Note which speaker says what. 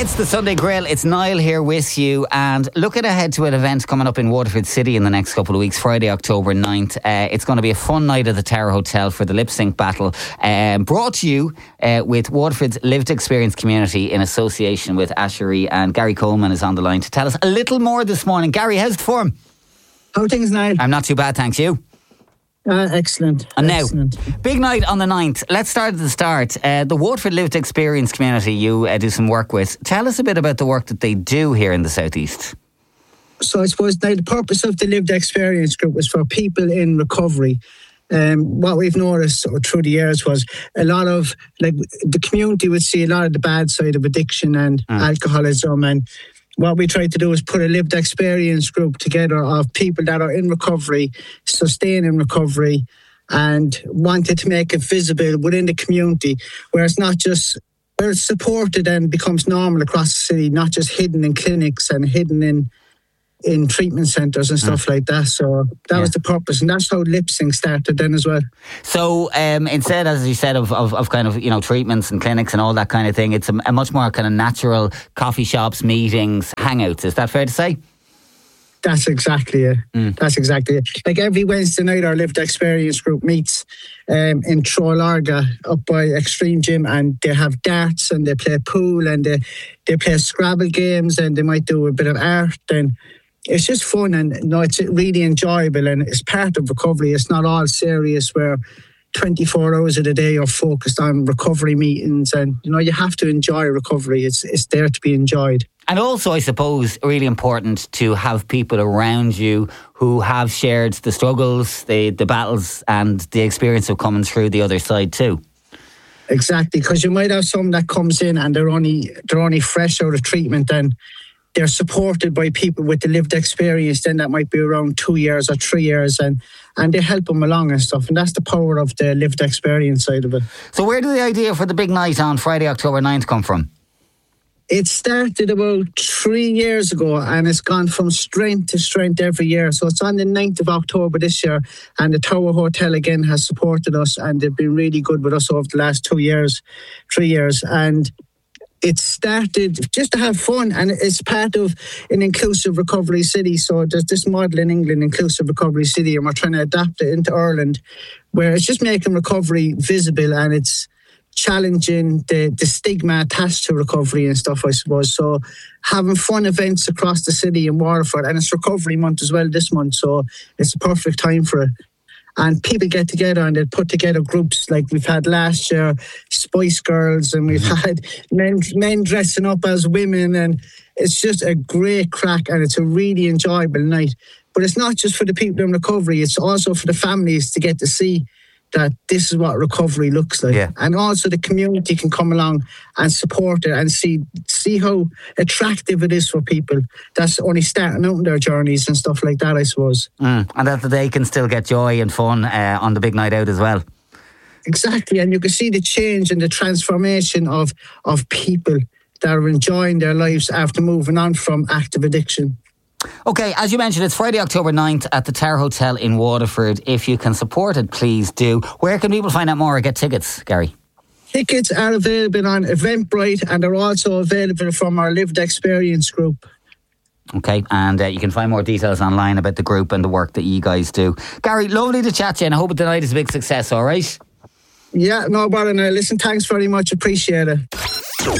Speaker 1: It's the Sunday Grill. It's Niall here with you, and looking ahead to an event coming up in Waterford City in the next couple of weeks, Friday, October 9th. It's going to be a fun night at the Tower Hotel for the Lip Sync Battle, brought to you with Waterford's Lived Experience community in association with Ashery, and Gary Coleman is on the line to tell us a little more this morning. Gary, how's the form?
Speaker 2: How are things, Niall?
Speaker 1: I'm not too bad, thanks. You?
Speaker 2: Excellent.
Speaker 1: And now,
Speaker 2: Excellent.
Speaker 1: big night on the 9th. Let's start at the start. The Waterford Lived Experience community you do some work with. Tell us a bit about the work that they do here in the South East.
Speaker 2: So I suppose now the purpose of the Lived Experience group was for people in recovery. What we've noticed through the years was a lot of, like, the community would see a lot of the bad side of addiction and alcoholism, and what we tried to do is put a lived experience group together of people that are in recovery, sustain in recovery, and wanted to make it visible within the community, where it's not just, where it's supported and becomes normal across the city, not just hidden in clinics and hidden in treatment centres and stuff like that. So that was the purpose, and that's how Lip Sync started then as well.
Speaker 1: So instead, as you said, of kind of, you know, treatments and clinics and all that kind of thing, it's a much more kind of natural coffee shops, meetings, hangouts. Is that fair to say?
Speaker 2: That's exactly it. That's exactly it. Like every Wednesday night, our Lived Experience group meets in Trollorga up by Extreme Gym, and they have darts and they play pool and they play Scrabble games, and they might do a bit of art, and it's just fun, and it's really enjoyable, and it's part of recovery. It's not all serious where 24 hours of the day are focused on recovery meetings, and you have to enjoy recovery. It's there to be enjoyed.
Speaker 1: And also, I suppose, really important to have people around you who have shared the struggles, the battles, and the experience of coming through the other side too.
Speaker 2: Exactly, because you might have someone that comes in and they're only fresh out of treatment, and they're supported by people with the lived experience then that might be around 2 years or 3 years, and they help them along and stuff. And that's the power of the lived experience side of it.
Speaker 1: So where did the idea for the big night on Friday, October 9th come from?
Speaker 2: It started about 3 years ago, and it's gone from strength to strength every year. So it's on the 9th of October this year, and the Tower Hotel again has supported us, and they've been really good with us over the last 3 years. And it started just to have fun, and it's part of an inclusive recovery city. So there's this model in England, inclusive recovery city, and we're trying to adapt it into Ireland, where it's just making recovery visible, and it's challenging the stigma attached to recovery and stuff, I suppose. So having fun events across the city in Waterford, and it's Recovery Month as well this month, so it's the perfect time for it. And people get together and they put together groups like we've had last year, Spice Girls, and we've had men dressing up as women, and it's just a great crack, and it's a really enjoyable night. But it's not just for the people in recovery, it's also for the families to get to see that this is what recovery looks like. Yeah. And also the community can come along and support it and see how attractive it is for people that's only starting out in their journeys and stuff like that, I suppose.
Speaker 1: And that they can still get joy and fun on the big night out as well.
Speaker 2: Exactly, and you can see the change and the transformation of people that are enjoying their lives after moving on from active addiction.
Speaker 1: Okay, as you mentioned, it's Friday, October 9th at the Tower Hotel in Waterford. If you can support it, please do. Where can people find out more or get tickets, Gary?
Speaker 2: Tickets are available on Eventbrite, and they're also available from our Lived Experience group.
Speaker 1: Okay, and you can find more details online about the group and the work that you guys do. Gary, lovely to chat to you, and I hope tonight is a big success, all right?
Speaker 2: Yeah, no bother now. Listen, thanks very much. Appreciate it.